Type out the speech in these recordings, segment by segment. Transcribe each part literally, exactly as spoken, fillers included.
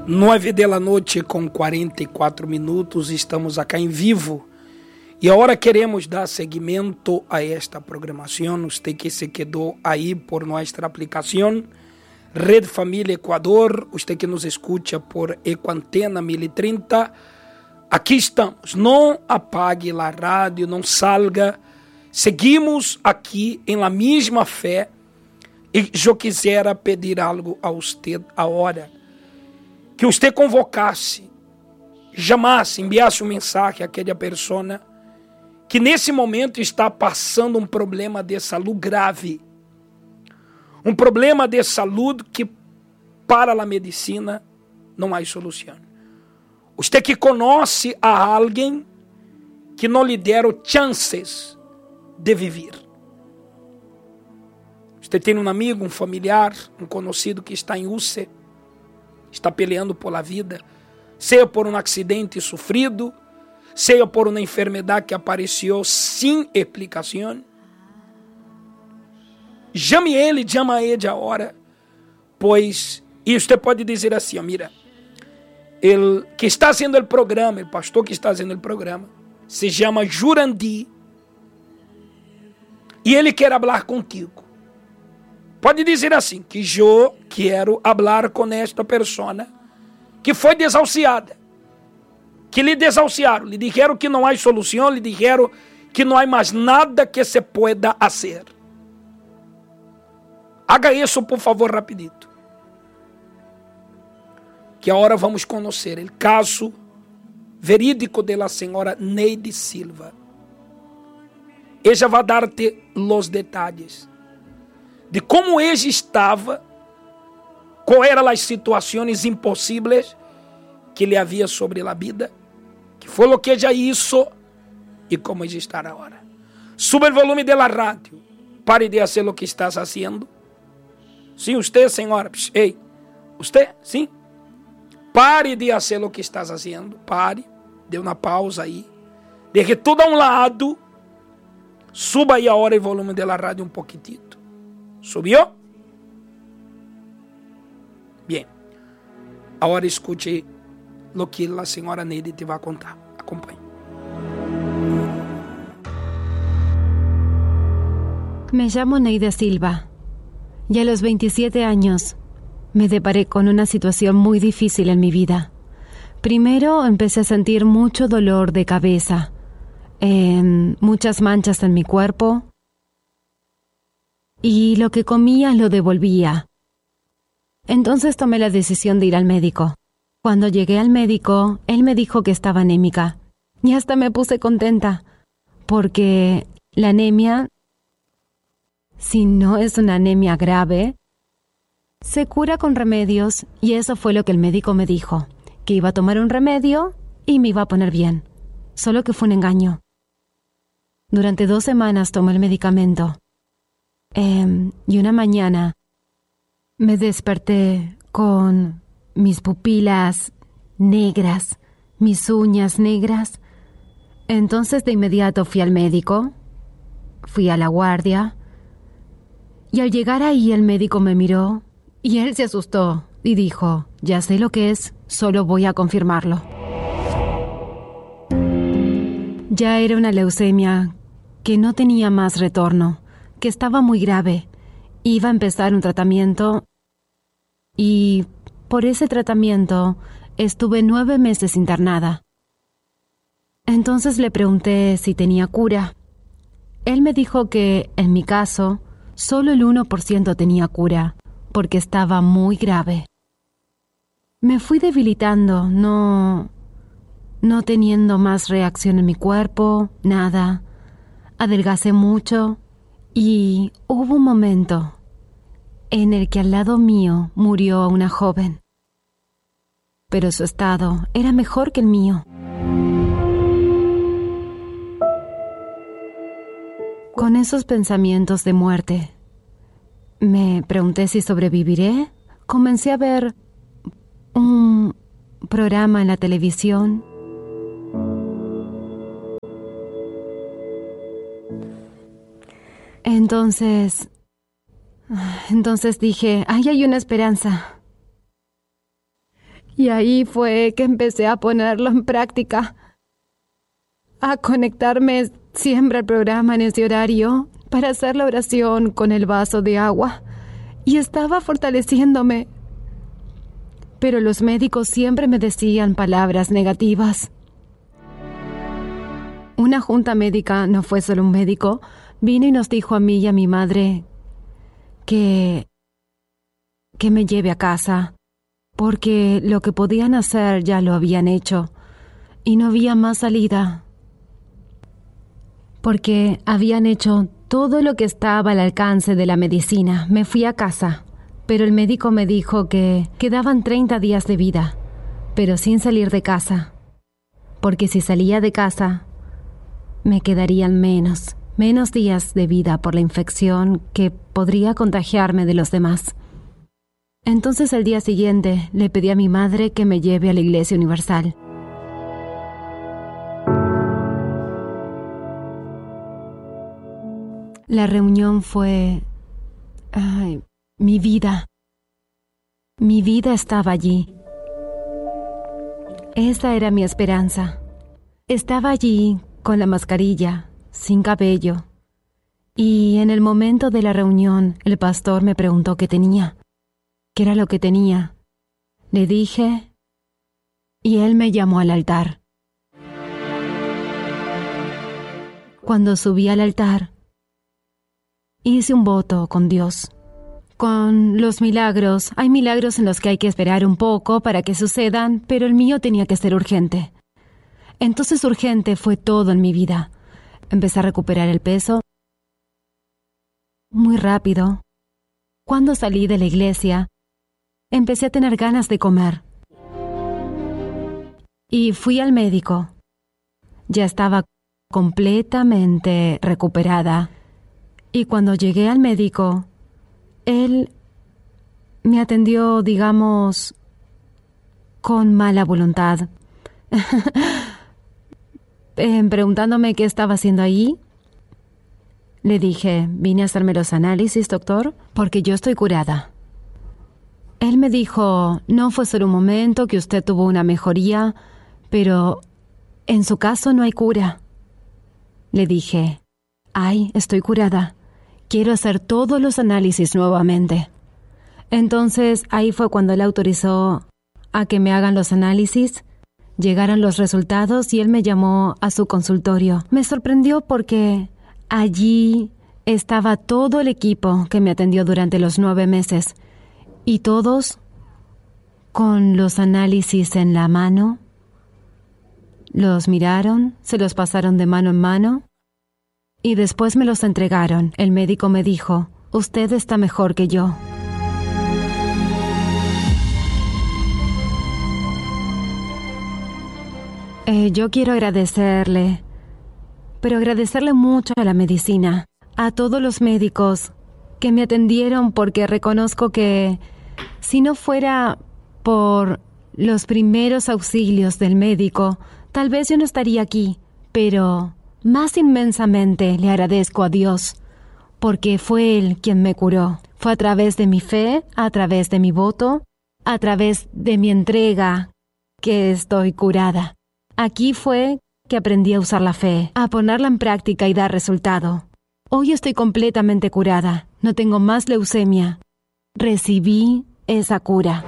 Nove da noite com quarenta e quatro minutos, estamos acá em vivo e agora queremos dar seguimento a esta programação. Usted que se quedou aí por nossa aplicação Red Família Equador, usted que nos escuta por Ecoantena mil e trinta, aqui estamos. Não apague a rádio, não salga, seguimos aqui em la mesma fé e eu quisera pedir algo a usted agora. Que você convocasse, jamais enviasse um mensagem àquela pessoa que nesse momento está passando um problema de saúde grave. Um problema de saúde que para a medicina não há solução. Você que conhece a alguém que não lhe deram chances de viver. Você tem um amigo, um familiar, um conhecido que está em U C I, está peleando por la vida, seja por um acidente sofrido, seja por uma enfermidade que apareceu sem explicação. Chame ele, chama ele agora, pois, e você pode dizer assim, ó, mira, ele que está fazendo o programa, o pastor que está fazendo o programa, se chama Jurandir, e ele quer falar contigo. Pode dizer assim, que eu quero falar com esta pessoa que foi desahuciada, que lhe desahuciaram, lhe disseram que não há solução, lhe disseram que não há mais nada que se pueda fazer. Haga isso, por favor, rapidito. Que agora vamos conhecer o caso verídico da senhora Neide Silva. Ela vai dar-te os detalhes de como ela estava, quais eram as situações impossíveis que lhe havia sobre a vida, que foi o que ela hizo e como ela está agora. Sube o volume da rádio, pare de fazer o que estás fazendo. Sim, você, senhora, ei, você, sim, pare de fazer o que estás fazendo, pare, dê uma pausa aí, deixe tudo a um lado, suba aí agora o volume da rádio um pouquinho. Subiu? Bem. Agora escute o que a senhora Neide te vai contar. Acompanhe. Me llamo Neide Silva y a los veintisiete años me deparé con una situación muy difícil en mi vida. Primero empecé a sentir mucho dolor de cabeza, eh, muchas manchas en mi cuerpo, y lo que comía lo devolvía. Entonces tomé la decisión de ir al médico. Cuando llegué al médico, él me dijo que estaba anémica. Y hasta me puse contenta, porque la anemia, si no es una anemia grave, se cura con remedios, y eso fue lo que el médico me dijo, que iba a tomar un remedio y me iba a poner bien. Solo que fue un engaño. Durante dos semanas tomé el medicamento. Eh, y una mañana me desperté con mis pupilas negras, mis uñas negras. Entonces de inmediato fui al médico, fui a la guardia, y al llegar ahí el médico me miró y él se asustó y dijo, ya sé lo que es, solo voy a confirmarlo. Ya era una leucemia que no tenía más retorno, que estaba muy grave. Iba a empezar un tratamiento y por ese tratamiento estuve nueve meses internada. Entonces le pregunté si tenía cura. Él me dijo que, en mi caso, solo el uno por ciento tenía cura, porque estaba muy grave. Me fui debilitando, no, no teniendo más reacción en mi cuerpo, nada. Adelgacé mucho. Y hubo un momento en el que al lado mío murió una joven, pero su estado era mejor que el mío. Con esos pensamientos de muerte, me pregunté si sobreviviré. Comencé a ver un programa en la televisión. Entonces, entonces dije, ay, hay una esperanza. Y ahí fue que empecé a ponerlo en práctica, a conectarme siempre al programa en ese horario para hacer la oración con el vaso de agua. Y estaba fortaleciéndome. Pero los médicos siempre me decían palabras negativas. Una junta médica, no fue solo un médico, vino y nos dijo a mí y a mi madre que, que me lleve a casa, porque lo que podían hacer ya lo habían hecho y no había más salida. Porque habían hecho todo lo que estaba al alcance de la medicina. Me fui a casa, pero el médico me dijo que quedaban treinta días de vida, pero sin salir de casa, porque si salía de casa, me quedarían menos, menos días de vida por la infección que podría contagiarme de los demás. Entonces el día siguiente le pedí a mi madre que me lleve a la Iglesia Universal. La reunión fue... Ay, mi vida. Mi vida estaba allí. Esa era mi esperanza. Estaba allí con la mascarilla, sin cabello. Y en el momento de la reunión, el pastor me preguntó qué tenía. ¿Qué era lo que tenía? Le dije, y él me llamó al altar. Cuando subí al altar, hice un voto con Dios. Con los milagros, hay milagros en los que hay que esperar un poco para que sucedan, pero el mío tenía que ser urgente. Entonces urgente fue todo en mi vida. Empecé a recuperar el peso muy rápido. Cuando salí de la iglesia, empecé a tener ganas de comer. Y fui al médico. Ya estaba completamente recuperada. Y cuando llegué al médico, él me atendió, digamos, con mala voluntad. eh, preguntándome qué estaba haciendo ahí. Le dije, vine a hacerme los análisis, doctor, porque yo estoy curada. Él me dijo, no fue solo un momento, que usted tuvo una mejoría, pero en su caso no hay cura. Le dije, ay, estoy curada. Quiero hacer todos los análisis nuevamente. Entonces, ahí fue cuando él autorizó a que me hagan los análisis. Llegaron los resultados y él me llamó a su consultorio. Me sorprendió porque allí estaba todo el equipo que me atendió durante los nueve meses. Y todos con los análisis en la mano. Los miraron, se los pasaron de mano en mano. Y después me los entregaron. El médico me dijo, usted está mejor que yo. Eh, yo quiero agradecerle, pero agradecerle mucho a la medicina, a todos los médicos que me atendieron, porque reconozco que si no fuera por los primeros auxilios del médico, tal vez yo no estaría aquí, pero más inmensamente le agradezco a Dios, porque fue Él quien me curó. Fue a través de mi fe, a través de mi voto, a través de mi entrega, que estoy curada. Aquí fue que aprendí a usar la fe, a ponerla en práctica y dar resultado. Hoy estoy completamente curada, no tengo más leucemia. Recibí esa cura.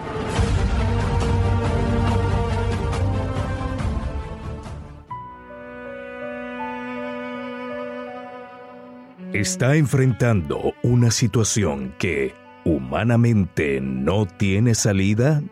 Está enfrentando una situación que humanamente no tiene salida.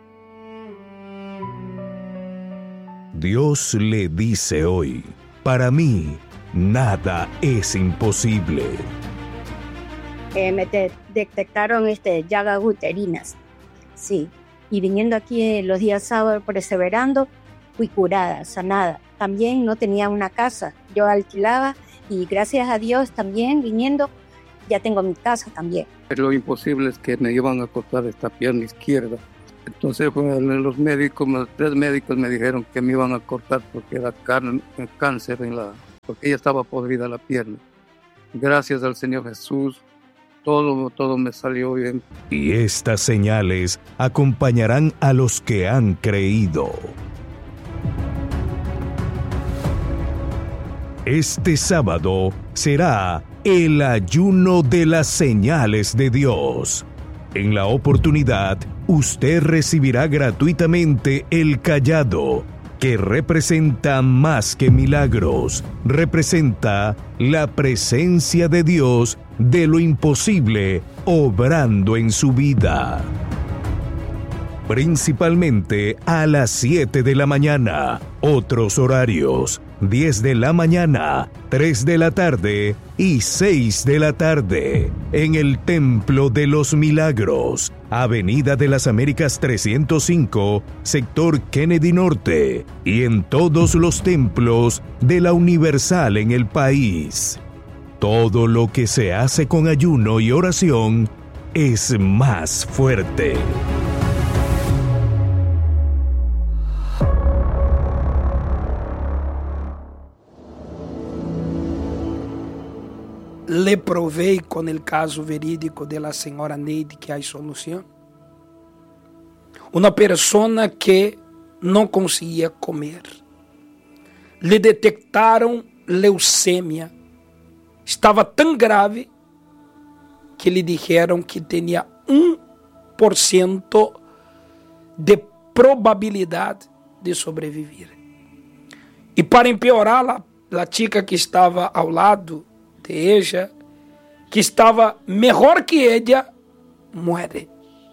Dios le dice hoy, para mí nada es imposible. Eh, me de- detectaron este, llagas uterinas, sí, y viniendo aquí eh, los días sábados perseverando, fui curada, sanada. También no tenía una casa, yo alquilaba. Y gracias a Dios también, viniendo, ya tengo mi casa también. Lo imposible es que me iban a cortar esta pierna izquierda. Entonces los médicos, los tres médicos me dijeron que me iban a cortar porque era can- cáncer en la, porque ella estaba podrida la pierna. Gracias al Señor Jesús, todo, todo me salió bien. Y estas señales acompañarán a los que han creído. Este sábado será el ayuno de las señales de Dios. En la oportunidad, usted recibirá gratuitamente el cayado, que representa más que milagros, representa la presencia de Dios de lo imposible obrando en su vida. Principalmente a las siete de la mañana, otros horarios, diez de la mañana, tres de la tarde y seis de la tarde, en el Templo de los Milagros, Avenida de las Américas trescientos cinco, sector Kennedy Norte, y en todos los templos de la Universal en el país. Todo lo que se hace con ayuno y oración es más fuerte. Le provei con el caso verídico de la señora Neide que hay solución. Una persona que no conseguía comer. Le detectaron leucemia. Estava tão grave que lhe dijeron que tenía un por ciento de probabilidad de sobrevivir. Y para empeorar, la, la chica que estava ao lado de ella, que estava mejor que ella, muere.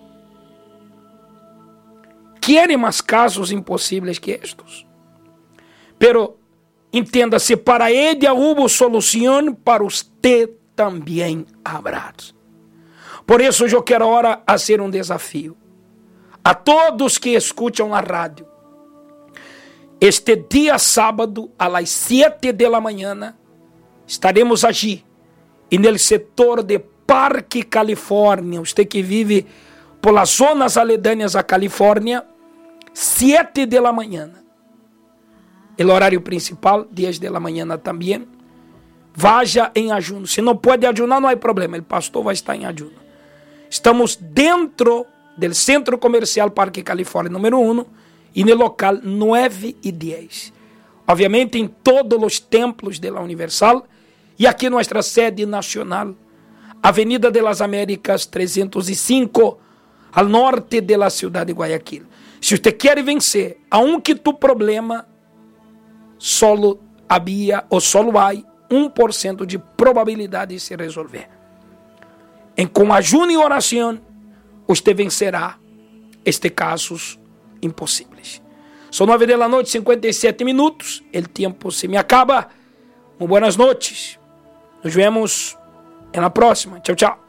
Quiere más casos imposibles que estos. Pero entenda-se, para ella hubo solución, para usted também habrá. Por isso eu quero agora fazer um desafio a todos que escutam a rádio. Este dia sábado, a las siete de la mañana, estaremos aqui, no setor de Parque Califórnia. Você que vive por las zonas aledañas a Califórnia, siete de la mañana. El horário principal, diez de la mañana também. Vaja em ajuno. Se não pode ajunar, não há problema. O pastor vai estar em ajuno. Estamos dentro do Centro Comercial Parque Califórnia número um e no local nove e dez. Obviamente em todos os templos da Universal e aqui nossa sede nacional, Avenida de las Américas trezentos e cinco, ao norte da cidade de Guayaquil. Se você quer vencer a um que tu problema, solo havia ou solo há um por cento de probabilidade de se resolver. Em com ajuno e oração, você vencerá estes casos impossíveis. São nove da noite, cinquenta e sete minutos. O tempo se me acaba. Muito boas noites. Nos vemos na próxima. Tchau, tchau.